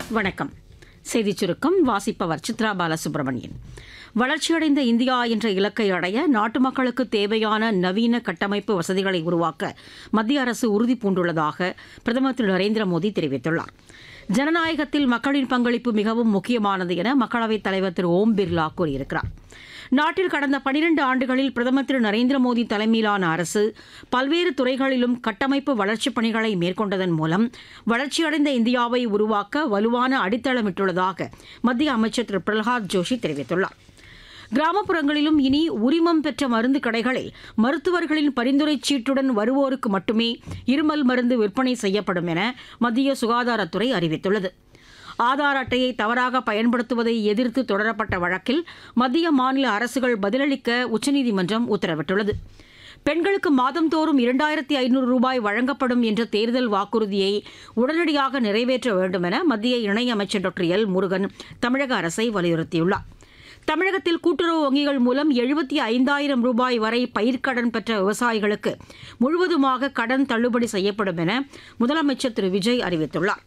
வணக்கம். செய்திச் சுருக்கம் வாசிப்பவர் சித்ரா பாலசுப்ரமணியன். வளர்ச்சியடைந்த இந்தியா என்ற இலக்கை அடைய நாட்டு மக்களுக்கு தேவையான நவீன கட்டமைப்பு வசதிகளை உருவாக்க மத்திய அரசு உறுதி பூண்டுள்ளதாக பிரதமர் திரு நரேந்திர மோடி தெரிவித்துள்ளார். ஜனநாயகத்தில் மக்களின் பங்களிப்பு மிகவும் முக்கியமானது என மக்களவைத் தலைவர் திரு ஓம் பிர்லா கூறியிருக்கிறார். நாட்டில் கடந்த 12 ஆண்டுகளில் பிரதமர் திரு நரேந்திர மோடி தலைமையிலான அரசு பல்வேறு துறைகளிலும் கட்டமைப்பு வளர்ச்சிப் பணிகளை மேற்கொண்டதன் மூலம் வளர்ச்சியடைந்த இந்தியாவை உருவாக்க வலுவான அடித்தளமிட்டுள்ளதாக மத்திய அமைச்சர் திரு பிரகலாத் ஜோஷி தெரிவித்துள்ளார். கிராமப்புறங்களிலும் இனி உரிமம் பெற்ற மருந்து கடைகளில் மருத்துவர்களின் பரிந்துரை சீட்டுடன் வருவோருக்கு மட்டுமே இருமல் மருந்து விற்பனை செய்யப்படும் என மத்திய சுகாதாரத்துறை அறிவித்துள்ளது. ஆதார் அட்டையை தவறாக பயன்படுத்துவதை எதிர்த்து தொடரப்பட்ட வழக்கில் மத்திய மாநில அரசுகள் பதிலளிக்க உச்சநீதிமன்றம் உத்தரவிட்டுள்ளது. பெண்களுக்கு மாதந்தோறும் 2500 ரூபாய் வழங்கப்படும் என்ற தேர்தல் வாக்குறுதியை உடனடியாக நிறைவேற்ற வேண்டும் என மத்திய இணையமைச்சர் டாக்டர் எல் முருகன் தமிழக அரசை வலியுறுத்தியுள்ளார். தமிழகத்தில் கூட்டுறவு வங்கிகள் மூலம் 75,000 ரூபாய் வரை பயிர்க்கடன் பெற்ற விவசாயிகளுக்கு முழுவதுமாக கடன் தள்ளுபடி செய்யப்படும் என முதலமைச்சர் திரு விஜய் அறிவித்துள்ளார்.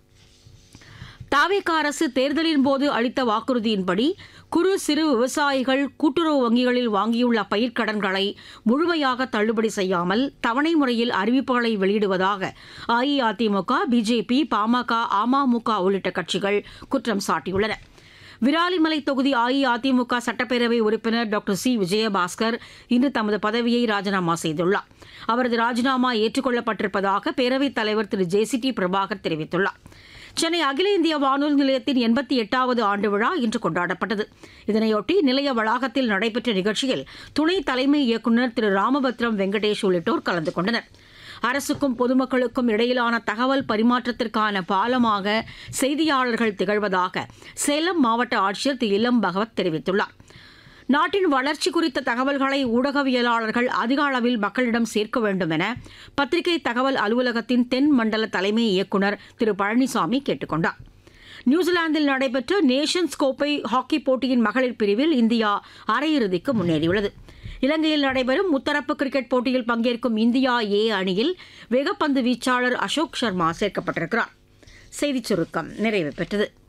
தவேக அரசு தேர்தலின் போது அளித்த வாக்குறுதியின்படி குறு சிறு விவசாயிகள் கூட்டுறவு வங்கிகளில் வாங்கியுள்ள பயிர்க்கடன்களை முழுமையாக தள்ளுபடி செய்யாமல் தவணை முறையில் அறிவிப்புகளை வெளியிடுவதாக அஇஅதிமுக, பிஜேபி, பாமக, அமமுக உள்ளிட்ட கட்சிகள் குற்றம் சாட்டியுள்ளன. விராலிமலை தொகுதி அஇஅதிமுக சட்டப்பேரவை உறுப்பினர் டாக்டர் சி விஜயபாஸ்கர் இன்று தமது பதவியை ராஜினாமா செய்துள்ளார். அவரது ராஜினாமா ஏற்றுக்கொள்ளப்பட்டிருப்பதாக பேரவைத் தலைவர் திரு ஜே.சி.டி. பிரபாகர் தெரிவித்துள்ளார். சென்னை அகில இந்திய வானொலி நிலையத்தின் 88வது ஆண்டு விழா இன்று கொண்டாடப்பட்டது. இதனையொட்டி நிலைய வளாகத்தில் நடைபெற்ற நிகழ்ச்சியில் துணை தலைமை இயக்குநர் திரு ராமபத்ரம் வெங்கடேஷ் உள்ளிட்டோர் கலந்து கொண்டனர். அரசுக்கும் பொதுமக்களுக்கும் இடையிலான தகவல் பரிமாற்றத்திற்கான பாலமாக செய்தியாளர்கள் திகழ்வதாக சேலம் மாவட்ட ஆட்சியர் திரு இளம் பகவத் தெரிவித்துள்ளார். நாட்டின் வளர்ச்சி குறித்த தகவல்களை ஊடகவியலாளர்கள் அதிக அளவில் மக்களிடம் சேர்க்க வேண்டும் என பத்திரிகை தகவல் அலுவலகத்தின் தென் மண்டல தலைமை இயக்குநர் திரு பழனிசாமி கேட்டுக் கொண்டார். நியூசிலாந்தில் நடைபெற்ற நேஷன்ஸ் கோப்பை ஹாக்கி போட்டியின் மகளிர் பிரிவில் இந்தியா அரையிறுதிக்கு முன்னேறியுள்ளது. இலங்கையில் நடைபெறும் முத்தரப்பு கிரிக்கெட் போட்டியில் பங்கேற்கும் இந்தியா ஏ அணியில் வேகப்பந்து வீச்சாளர் அசோக் சர்மா சேர்க்கப்பட்டிருக்கிறார். செய்திச் சுருக்கம் நிறைவு பெற்றது.